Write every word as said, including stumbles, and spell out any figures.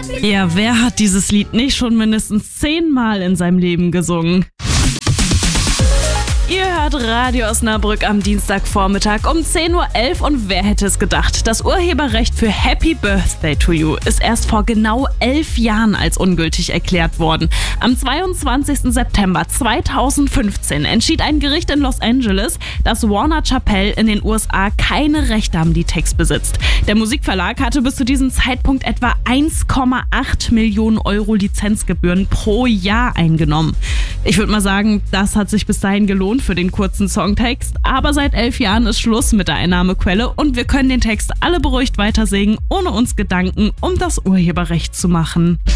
Ja, wer hat dieses Lied nicht schon mindestens zehnmal in seinem Leben gesungen? Ihr hört Radio Osnabrück am Dienstagvormittag um zehn Uhr elf und wer hätte es gedacht? Das Urheberrecht für Happy Birthday to You ist erst vor genau elf Jahren als ungültig erklärt worden. Am zweiundzwanzigsten September zweitausendfünfzehn entschied ein Gericht in Los Angeles, dass Warner Chappell in den U S A keine Rechte am Liedtext besitzt. Der Musikverlag hatte bis zu diesem Zeitpunkt etwa eins Komma acht Millionen Euro Lizenzgebühren pro Jahr eingenommen. Ich würde mal sagen, das hat sich bis dahin gelohnt für den kurzen Songtext, aber seit elf Jahren ist Schluss mit der Einnahmequelle und wir können den Text alle beruhigt weitersingen, ohne uns Gedanken um das Urheberrecht zu machen.